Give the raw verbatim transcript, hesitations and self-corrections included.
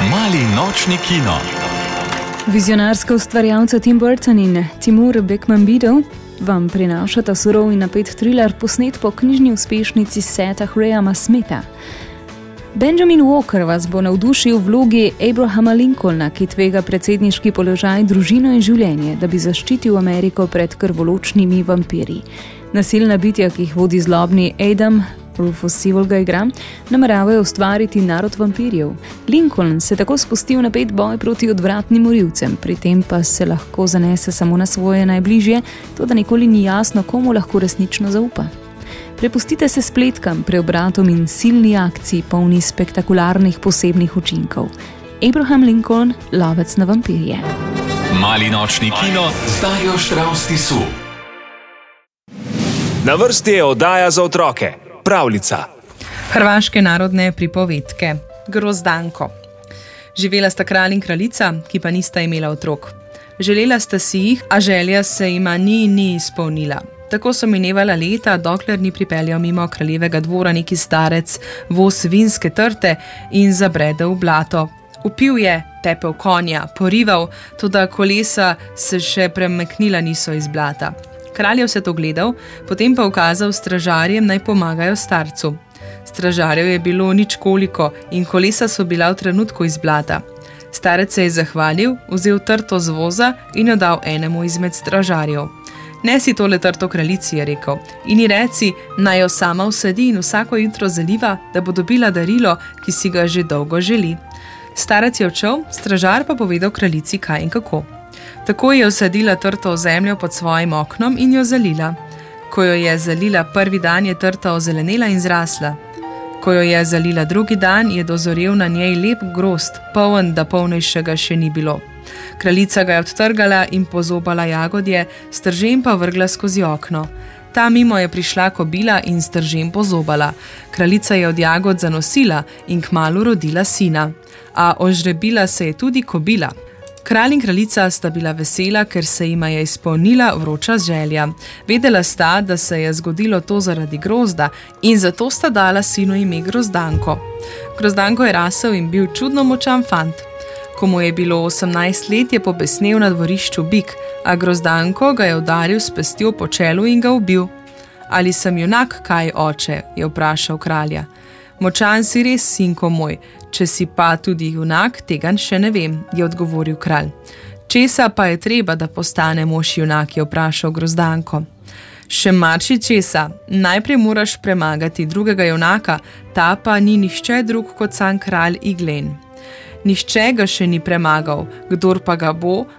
Mali nočni kino. Vizionarska ustvarjalca Tim Burton in Timur Bekmambetov vam prinašata surov in napet thriller posnet po knjižni uspešnici Seta Grahama Smitha. Benjamin Walker vas bo navdušil v vlogi Abrahama Lincolna, ki tvega predsedniški položaj, družino in življenje, da bi zaščitil Ameriko pred krvoločnimi vampirji. Nasilna bitja, ki jih vodi zlobni Adam, Rufus Sewell ga igra, nameravajo ustvariti narod vampirjev. Lincoln se tako spusti v napet boj proti odvratnim morilcem, pri tem pa se lahko zanese samo na svoje najbližje, toda nikoli ni jasno, komu lahko resnično zaupa. Prepustite se spletkam, preobratom in silni akciji, polni spektakularnih posebnih učinkov. Abraham Lincoln, lovec na vampirje. Mali nočni kino z Darjo Štravs Tisu. Na vrsti je oddaja za otroke. Pravljica. Hrvaške narodne pripovedke. Grozdanko. Živela sta kralj in kraljica, ki pa nista imela otrok. Želela sta si jih, a želja se jima ni ni izpolnila. Tako so minevala leta, dokler ni pripeljal mimo kraljevega dvora neki starec voz vinske trte in zabredel v blato. Upil je, tepel konja, porival, toda kolesa se še premaknila niso iz blata. Kralj je vse to gledal, potem pa ukazal stražarjem, naj pomagajo starcu. Stražarjev je bilo nič koliko in kolesa so bila v trenutku iz blata. Starec se je zahvalil, vzel trto z voza in jo dal enemu izmed stražarjev. Nesi tole trto kraljici, je rekel, in ji reci, naj jo sama vsedi in vsako jutro zaliva, da bo dobila darilo, ki si ga že dolgo želi. Starec je odšel, stražar pa povedal kraljici kaj in kako. Tako je vsadila trto v zemljo pod svojim oknom in jo zalila. Ko jo je zalila prvi dan, je trta ozelenela in zrasla. Ko jo je zalila drugi dan, je dozorel na njej lep grozd, poln, da polnejšega še ni bilo. Kraljica ga je odtrgala in pozobala jagodje, stržem pa vrgla skozi okno. Ta mimo je prišla kobila in stržem pozobala. Kraljica je od jagod zanosila in kmalu rodila sina. A ožrebila se je tudi kobila. Kralj in kraljica sta bila vesela, ker se jima je izpolnila vroča želja. Vedela sta, da se je zgodilo to zaradi grozda in zato sta dala sinu ime Grozdanko. Grozdanko je rasel in bil čudno močan fant. Ko mu je bilo osemnajst let, je pobesnel na dvorišču bik, a Grozdanko ga je udaril s pestjo po čelu in ga ubil. Ali sem junak, kaj, oče, je vprašal kralja. Močan si res, sinko moj, če si pa tudi junak, tega še ne vem, je odgovoril kralj. Česa pa je treba, da postane mož junak, je vprašal Grozdanko. Še marši česa, najprej moraš premagati drugega junaka, ta pa ni nihče drug kot sam kralj Iglen. Nihče ga še ni premagal, kdor pa ga bo,